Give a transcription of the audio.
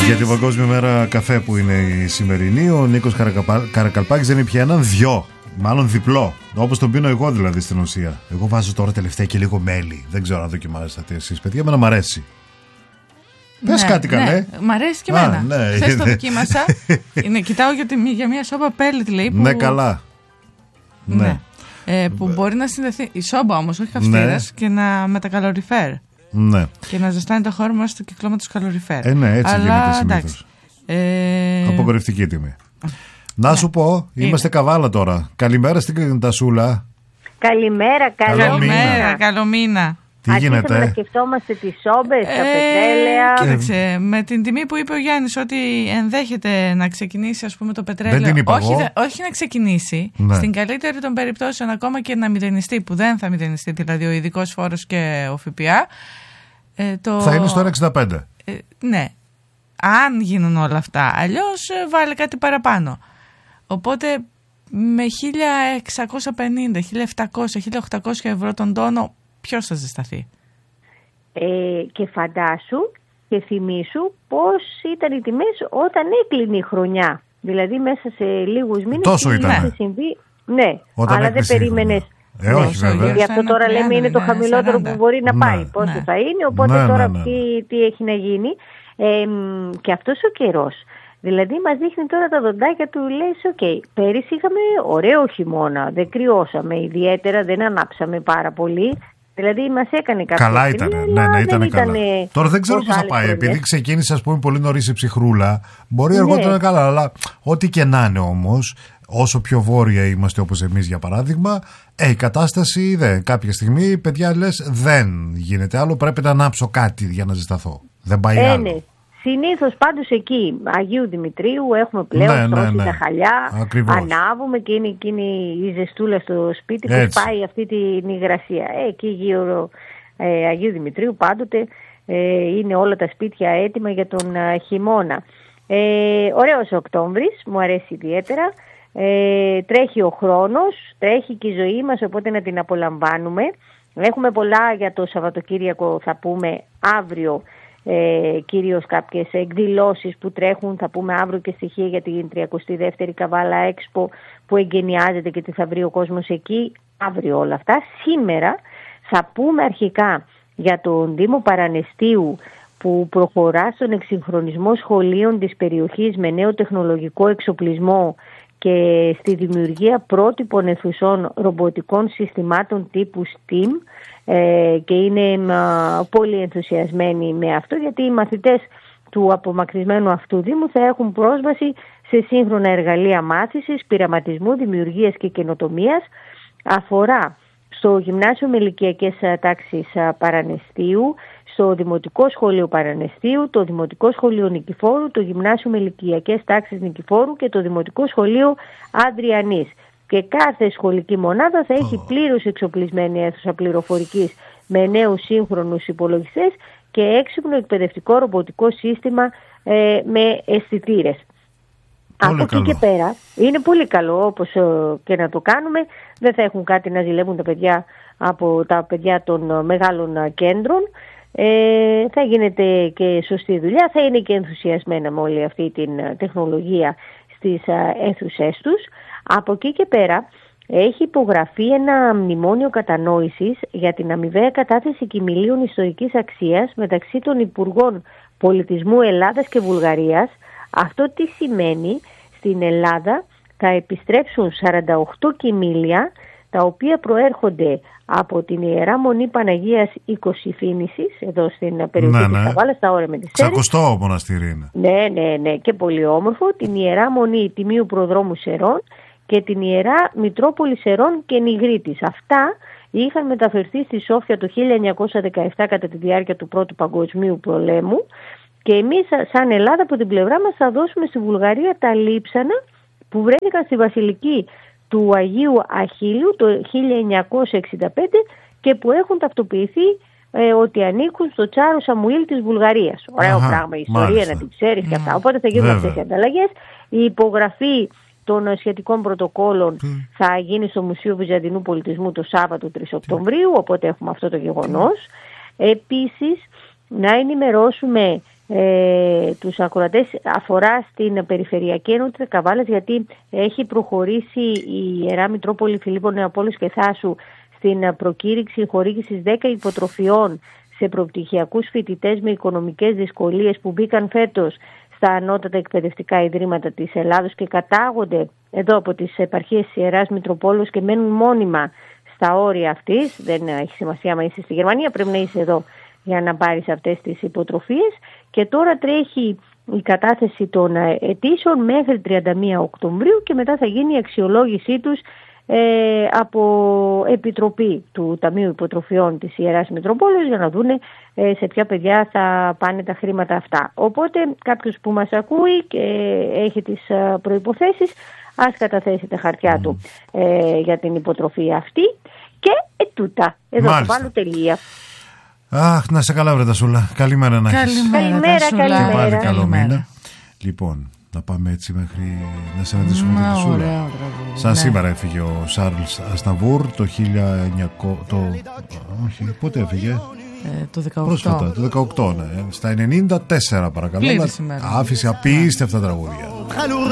Για την Παγκόσμια Μέρα Καφέ που είναι η σημερινή, ο Νίκος Καρακαλπάκης δεν είναι πια έναν, δυο. Μάλλον διπλό. Όπως τον πίνω εγώ δηλαδή στην ουσία. Εγώ βάζω τώρα τελευταία και λίγο μέλι. Δεν ξέρω αν δοκιμάσατε εσείς, παιδιά. Εμένα μ' αρέσει. Πες κάτι καλέ. Ναι, μ' αρέσει και εμένα. Χθες το δοκίμασα. Κοιτάω για μια σόμπα πέλετ, λέει. Που... Ναι, καλά. Ναι. Που μπορεί να συνδεθεί. Η σόμπα όμως, όχι καυστήρας, και με τα καλοριφέρ. Ναι. Και να ζεστάνει το χώρο μας στο κυκλώματος καλοριφέρ. Ναι, έτσι γίνεται συνήθως. Απογορευτική τιμή. Να σου πω, είμαστε καβάλα τώρα. Καλημέρα στην Τασούλα. Καλημέρα, καλό μήνα. Τι γίνεται? Να σκεφτόμαστε τις σόμπες, τα πετρέλαια. Κοίταξε, με την τιμή που είπε ο Γιάννης ότι ενδέχεται να ξεκινήσει, ας πούμε, το πετρέλαιο. Δεν την είπα όχι να ξεκινήσει. Ναι. Στην καλύτερη των περιπτώσεων, ακόμα και να μηδενιστεί, που δεν θα μηδενιστεί, δηλαδή ο ειδικός φόρος και ο ΦΠΑ. Θα είναι στο 1,65. Ναι. Αν γίνουν όλα αυτά. Αλλιώς βάλε κάτι παραπάνω. Οπότε με 1.650, 1.700, 1.800 ευρώ τον τόνο, ποιος θα ζεσταθεί? Και φαντάσου και θυμήσου πώς ήταν οι τιμές όταν έκλεινε η χρονιά. Δηλαδή μέσα σε λίγους μήνες. Τόσο ήταν. Ναι, όταν αλλά δεν περίμενες. Όχι βέβαια. Γι' αυτό τώρα λέμε είναι το χαμηλότερο 40. Που μπορεί να πάει. Πόσο θα είναι, οπότε τώρα τι έχει να γίνει. Και αυτός ο καιρός. Δηλαδή μας δείχνει τώρα τα δοντάκια του, λέει πέρυσι είχαμε ωραίο χειμώνα, δεν κρυώσαμε ιδιαίτερα, δεν ανάψαμε πάρα πολύ. Δηλαδή μας έκανε κάποια. Καλά ήταν, ναι, ήταν καλά. Τώρα δεν ξέρω πώς θα πάει, επειδή ξεκίνησε, ας πούμε, πολύ νωρίς η ψυχρούλα, μπορεί αργότερα να καλά, αλλά ό,τι και να είναι όμως, όσο πιο βόρεια είμαστε όπως εμείς για παράδειγμα, η κατάσταση κάποια στιγμή, παιδιά, λες δεν γίνεται άλλο, πρέπει να ανάψω κάτι για να ζεσταθώ. Δεν πάει άλλο. Ναι. Συνήθως πάντως εκεί, Αγίου Δημητρίου, έχουμε πλέον σώσει τα χαλιά. Ακριβώς. Ανάβουμε και είναι εκείνη η ζεστούλα στο σπίτι που πάει αυτή την υγρασία. Εκεί γύρω Αγίου Δημητρίου πάντοτε είναι όλα τα σπίτια έτοιμα για τον χειμώνα. Ωραίος ο Οκτώβρης, μου αρέσει ιδιαίτερα. Τρέχει ο χρόνος, τρέχει και η ζωή μας, οπότε να την απολαμβάνουμε. Έχουμε πολλά για το Σαββατοκύριακο, θα πούμε αύριο. Κυρίως κάποιες εκδηλώσεις που τρέχουν, θα πούμε αύριο και στοιχεία για την 32η Καβάλα Expo που εγκαινιάζεται και τι θα βρει ο κόσμος εκεί, αύριο όλα αυτά. Σήμερα θα πούμε αρχικά για τον Δήμο Παρανεστίου που προχωρά στον εξυγχρονισμό σχολείων της περιοχής με νέο τεχνολογικό εξοπλισμό και στη δημιουργία πρότυπων αιθουσών ρομποτικών συστημάτων τύπου STEAM, και είναι πολύ ενθουσιασμένοι με αυτό, γιατί οι μαθητές του απομακρυσμένου αυτού Δήμου θα έχουν πρόσβαση σε σύγχρονα εργαλεία μάθησης, πειραματισμού, δημιουργίας και καινοτομίας. Αφορά στο Γυμνάσιο με ηλικιακές τάξεις Παρανεστίου, στο Δημοτικό Σχολείο Παρανεστίου, το Δημοτικό Σχολείο Νικηφόρου, το Γυμνάσιο με ηλικιακές τάξεις Νικηφόρου και το Δημοτικό Σχολείο Ανδριανής. Και κάθε σχολική μονάδα θα έχει πλήρως εξοπλισμένη αίθουσα πληροφορικής με νέους σύγχρονους υπολογιστές και έξυπνο εκπαιδευτικό ρομποτικό σύστημα με αισθητήρες. Από εκεί και πέρα είναι πολύ καλό, όπως και να το κάνουμε. Δεν θα έχουν κάτι να ζηλεύουν τα παιδιά από τα παιδιά των μεγάλων κέντρων. Θα γίνεται και σωστή δουλειά, θα είναι και ενθουσιασμένα με όλη αυτή την τεχνολογία στις αίθουσές τους. Από εκεί και πέρα έχει υπογραφεί ένα μνημόνιο κατανόησης για την αμοιβαία κατάθεση κιμηλίων ιστορικής αξίας μεταξύ των Υπουργών Πολιτισμού Ελλάδας και Βουλγαρίας. Αυτό τι σημαίνει? Στην Ελλάδα θα επιστρέψουν 48 κιμήλια, τα οποία προέρχονται από την Ιερά Μονή Παναγίας Οικοσυφήνησης, εδώ στην περιοχή της Καβάλας, στα όρια με τις Σέρες. Ξακουστό μοναστήρι είναι. Ναι, και πολύ όμορφο. Την Ιερά Μονή Τιμίου Προδρόμου Σερών και την Ιερά Μητρόπολη Σερών και Νιγρίτης. Αυτά είχαν μεταφερθεί στη Σόφια το 1917 κατά τη διάρκεια του Πρώτου Παγκοσμίου Πολέμου, και εμείς σαν Ελλάδα από την πλευρά μας θα δώσουμε στη Βουλγαρία τα λείψανα που βρέθηκαν στη Βασιλική του Αγίου Αχίλιου το 1965 και που έχουν ταυτοποιηθεί ότι ανήκουν στο Τσάρο Σαμουήλ της Βουλγαρίας. Ωραίο πράγμα, η ιστορία να την ξέρεις και αυτά. Οπότε θα γίνουν αυτές οι ανταλλαγές. Η υπογραφή των σχετικών πρωτοκόλων θα γίνει στο Μουσείο Βυζαντινού Πολιτισμού το Σάββατο 3 Οκτωβρίου, οπότε έχουμε αυτό το γεγονός. Επίσης, να ενημερώσουμε τους ακροατές, αφορά στην Περιφερειακή Ενότητα Καβάλας, γιατί έχει προχωρήσει η Ιερά Μητρόπολη Φιλίππων Νεαπόλεως και Θάσου στην προκήρυξη χορήγησης 10 υποτροφιών σε προπτυχιακούς φοιτητές με οικονομικές δυσκολίες που μπήκαν φέτος στα ανώτατα εκπαιδευτικά ιδρύματα της Ελλάδος και κατάγονται εδώ από τις επαρχίες της Ιεράς Μητροπόλεως και μένουν μόνιμα στα όρια αυτής. Δεν έχει σημασία αν είσαι στη Γερμανία, πρέπει να είσαι εδώ για να πάρεις αυτές τις υποτροφίες. Και τώρα τρέχει η κατάθεση των αιτήσεων μέχρι 31 Οκτωβρίου και μετά θα γίνει η αξιολόγησή τους από επιτροπή του Ταμείου Υποτροφιών της Ιεράς Μητροπόλεως για να δούνε σε ποια παιδιά θα πάνε τα χρήματα αυτά. Οπότε κάποιος που μας ακούει και έχει τις προϋποθέσεις, ας καταθέσει τα χαρτιά του για την υποτροφία αυτή και ετούτα. Εδώ θα βάλω τελεία. Αχ, να σε καλά βρε Τασούλα. Καλημέρα να έχεις. Καλημέρα. Καλό μήνα. Λοιπόν, να πάμε έτσι μέχρι να συναντήσουμε την Τασούλα. Σαν σήμερα έφυγε ο Σάρλς Ασταβούρ το 1900. Όχι, πότε έφυγε? Το 18. Πρόσφατα, το 18, ναι. Στα 94 παρακαλώ. Άφησε απίστευτα τραγούδια.